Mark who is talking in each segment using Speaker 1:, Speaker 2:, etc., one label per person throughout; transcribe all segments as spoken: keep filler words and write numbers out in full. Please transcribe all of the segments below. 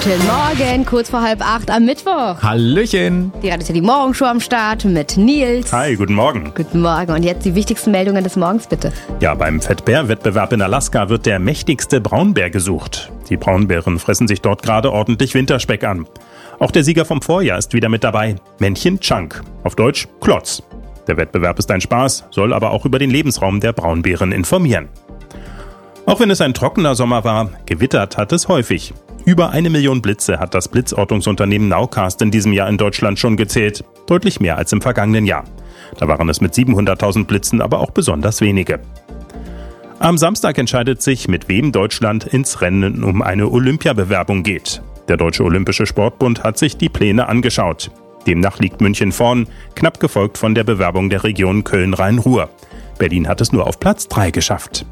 Speaker 1: Guten Morgen, kurz vor halb acht am Mittwoch.
Speaker 2: Hallöchen.
Speaker 1: Die Radio Teddy Morgenshow am Start mit Nils.
Speaker 3: Hi, guten Morgen.
Speaker 1: Guten Morgen. Und jetzt die wichtigsten Meldungen des Morgens, bitte.
Speaker 3: Ja, beim Fettbär-Wettbewerb in Alaska wird der mächtigste Braunbär gesucht. Die Braunbären fressen sich dort gerade ordentlich Winterspeck an. Auch der Sieger vom Vorjahr ist wieder mit dabei. Männchen Chunk. Auf Deutsch Klotz. Der Wettbewerb ist ein Spaß, soll aber auch über den Lebensraum der Braunbären informieren. Auch wenn es ein trockener Sommer war, gewittert hat es häufig. Über eine Million Blitze hat das Blitzortungsunternehmen Nowcast in diesem Jahr in Deutschland schon gezählt. Deutlich mehr als im vergangenen Jahr. Da waren es mit siebenhunderttausend Blitzen aber auch besonders wenige. Am Samstag entscheidet sich, mit wem Deutschland ins Rennen um eine Olympiabewerbung geht. Der Deutsche Olympische Sportbund hat sich die Pläne angeschaut. Demnach liegt München vorn, knapp gefolgt von der Bewerbung der Region Köln-Rhein-Ruhr. Berlin hat es nur auf Platz drei geschafft.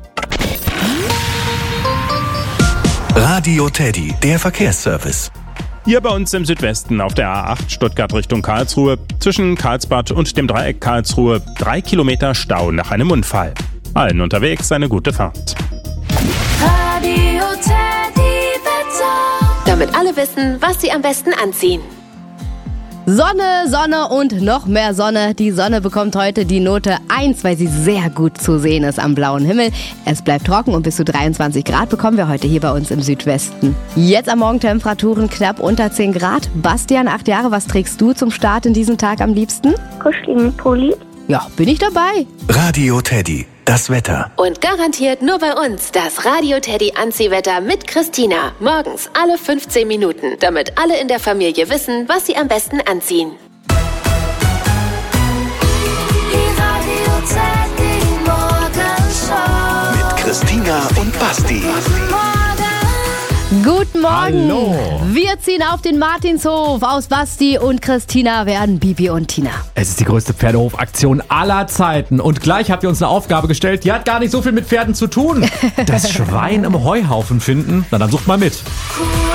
Speaker 4: Radio Teddy, der Verkehrsservice.
Speaker 3: Hier bei uns im Südwesten auf der A acht Stuttgart Richtung Karlsruhe, zwischen Karlsbad und dem Dreieck Karlsruhe, drei Kilometer Stau nach einem Unfall. Allen unterwegs eine gute Fahrt.
Speaker 5: Radio Teddy Wetter. Damit alle wissen, was sie am besten anziehen.
Speaker 1: Sonne, Sonne und noch mehr Sonne. Die Sonne bekommt heute die Note eins, weil sie sehr gut zu sehen ist am blauen Himmel. Es bleibt trocken und bis zu dreiundzwanzig Grad bekommen wir heute hier bei uns im Südwesten. Jetzt am Morgen Temperaturen knapp unter zehn Grad. Bastian, acht Jahre, was trägst du zum Start in diesen Tag am liebsten?
Speaker 6: kuscheligen Pulli.
Speaker 1: Ja, bin ich dabei.
Speaker 4: Radio Teddy, das Wetter.
Speaker 5: Und garantiert nur bei uns das Radio Teddy Anziehwetter mit Christina. Morgens alle fünfzehn Minuten, damit alle in der Familie wissen, was sie am besten anziehen.
Speaker 6: Die Radio Teddy Morgenshow.
Speaker 4: Mit Christina und Basti.
Speaker 1: Guten Morgen.
Speaker 2: Hallo.
Speaker 1: Wir ziehen auf den Martinshof. Aus Basti und Christina werden Bibi und Tina.
Speaker 2: Es ist die größte Pferdehofaktion aller Zeiten. Und gleich habt ihr uns eine Aufgabe gestellt, die hat gar nicht so viel mit Pferden zu tun. Das Schwein im Heuhaufen finden? Na, dann sucht mal mit.
Speaker 6: Cool.